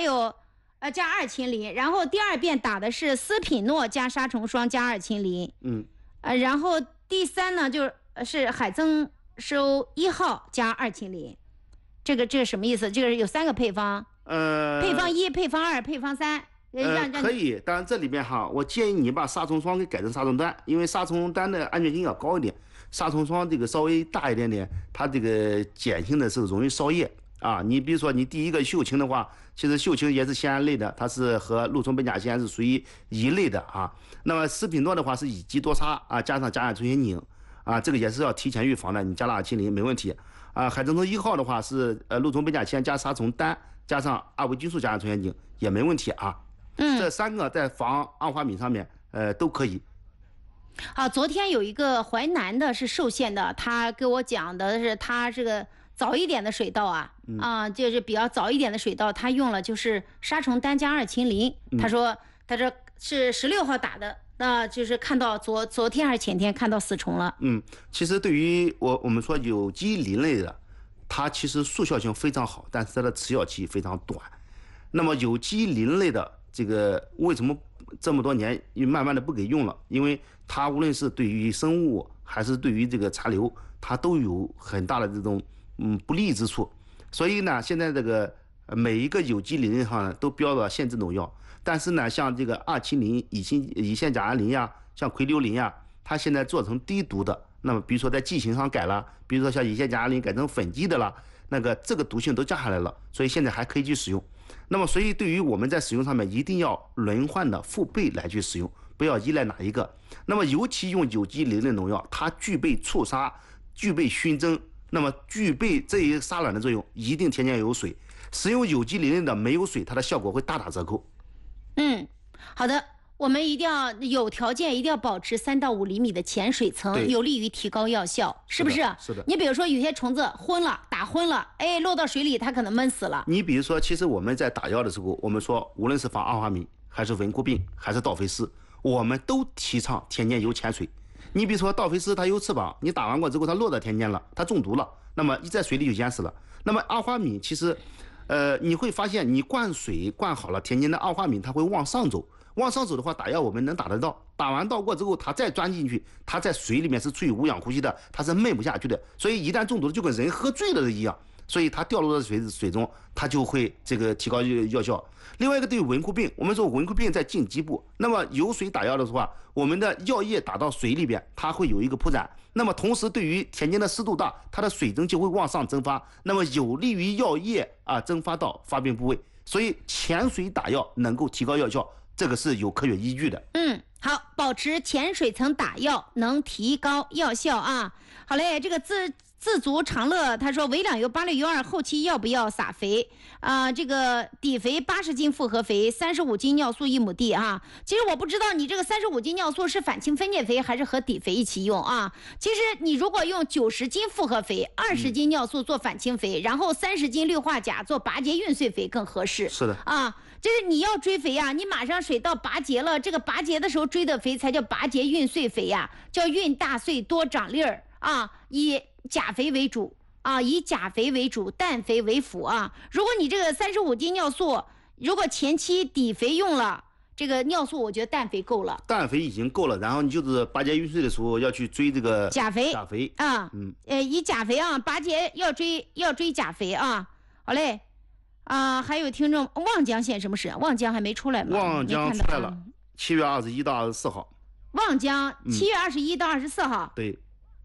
有加2氢磷，然后第2遍打的是司匹诺加杀虫霜加2氢磷，然后第3呢就是海增收1号加2氢磷，这个什么意思？这个有3个配方，配方1、配方2、配方3。 可以，当然这里面哈，我建议你把杀虫霜给改成杀虫丹，因为杀虫丹的安全性要高一点，杀虫霜这个稍微大一点点，它这个碱性的时候容易烧叶啊。你比如说你第一个溴氢的话，其实溴氢也是酰胺类的，它是和氯醇苯甲酰是属于一类的啊。那么司匹诺的话是乙基多沙啊，加上甲氧醇酰宁啊，这个也是要提前预防的，你加了2氢磷没问题啊。海增收1号的话是氯醇苯甲酰加杀虫丹加上2维菌素甲氧醇酰宁也没问题啊。这3个在防二花米上面都可以。 好，昨天有一个淮南的是寿县的，他给我讲的是他这个早一点的水稻就是比较早一点的水稻，他用了就是杀虫丹加2氢磷，他说是16号打的，那就是看到昨天还是前天看到死虫了。 其实对于我们说有机磷类的，它其实速效性非常好，但是它的持效期非常短。那么有机磷类的这个为什么这么多年慢慢的不给用了？因为它无论是对于生物还是对于这个残留，它都有很大的这种不利之处。所以呢，现在这个每一个有机磷上呢都标了限制农药，但是呢，像这个2氢磷、乙酰甲胺磷呀，像喹硫磷呀，它现在做成低毒的。那么比如说在剂型上改了，比如说像乙酰甲胺磷改成粉剂的了，这个毒性都降下来了，所以现在还可以去使用。那么所以对于我们在使用上面一定要轮换的复配来去使用，不要依赖哪一个。那么尤其用有机磷类农药，它具备促杀，具备熏蒸，那么具备这一杀卵的作用，一定添加有水。使用有机磷类的没有水，它的效果会大打折扣。 好的。我们一定要有条件，一定要保持3到5厘米的浅水层，有利于提高药效，是不是？ 是的。 你比如说有些虫子打昏了，落到水里它可能闷死了。 你比如说，其实我们在打药的时候，我们说无论是防二花米，还是蚊菇病，还是稻肥丝，我们都提倡田间有潜水。你比如说稻肥丝它有翅膀，你打完过之后它落到田间了，它中毒了，那么一在水里就淹死了。那么二花米其实你会发现你灌水灌好了，田间的二花米它会往上走。往上走的话，打药我们能打得到，打完到过之后，它再钻进去，它在水里面是处于无氧呼吸的，它是闷不下去的，所以一旦中毒了，就跟人喝醉了一样，所以它掉落到水中，它就会这个提高药效。另外一个对于蚊菇病，我们说蚊菇病在近基部，那么有水打药的话，我们的药液打到水里边，它会有一个铺展，那么同时对于田间的湿度大，它的水蒸就会往上蒸发，那么有利于药液蒸发到发病部位，所以潜水打药能够提高药效。这个是有科学依据的。 好，保持浅水层打药能提高药效啊。好嘞，这个自足长乐他说，微量油8、6、U 2后期要不要撒肥这个底肥80斤复合肥，35斤尿素1亩地啊。其实我不知道你这个35斤尿素是反嗪分解肥还是和底肥一起用啊。其实你如果用90斤复合肥，20斤尿素做反嗪肥，然后30斤氯化钾做拔节运碎肥更合适。 是的就是你要追肥你马上水稻拔节了，这个拔节的时候追的肥才叫拔节运碎肥叫运大穗多长粒儿以钾肥为主以钾肥为主，氮肥为辅如果你这个35斤尿素，如果前期底肥用了这个尿素，我觉得氮肥够了， 氮肥已经够了，然后你就是拔节运碎的时候要去追这个钾肥以钾肥拔节要追钾肥好嘞。还有听众望江县什么市？望江还没出来吗？ 望江出来了，7月21到24号。 望江7月21到24号。 对。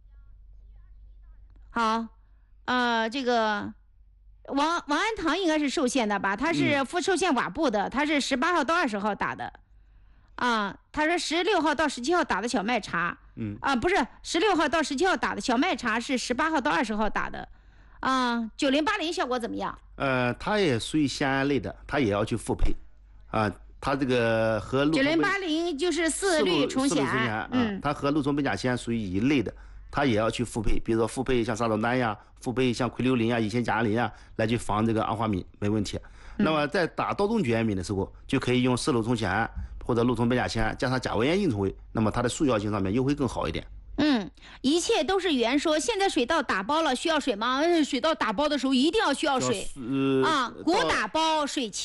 好，这个王安堂应该是寿县的吧？他是寿县瓦布的，他是18号到20号打的。他说16号到17号打的小麦茶。不是16号到17号打的小麦茶是18号到20号打的。9080效果怎么样？ 它也属于酰胺类的，它也要去复配它这个和 9080就是4氯重酰胺， 它和氯醇苯甲酰属于一类的，它也要去复配，比如说复配像杀虫丹呀，复配像喹硫磷乙酰甲胺磷来去防这个二花米，没问题。那么在打稻种卷米的时候，就可以用4氯重酰胺或者氯醇苯甲酰加上甲维烟硬醇维，那么它的速效性上面又会更好一点。 一切都是缘说，现在水稻打包了需要水吗？水稻打包的时候一定要需要水鼓打包水期